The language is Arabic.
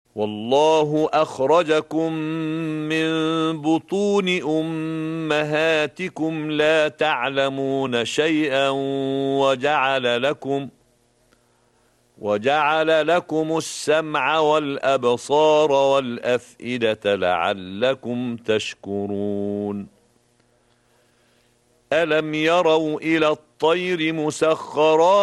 والله أخرجكم من بطون أمهاتكم لا تعلمون شيئا وجعل لكم السمع والأبصار والأفئدة لعلكم تشكرون ألم يروا إلى الطير مسخرات